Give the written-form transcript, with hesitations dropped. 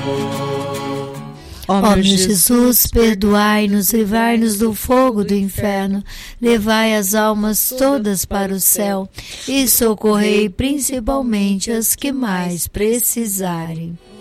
Ó meu Jesus, perdoai-nos, livrai-nos do fogo do inferno, levai as almas todas para o céu e socorrei principalmente as que mais precisarem.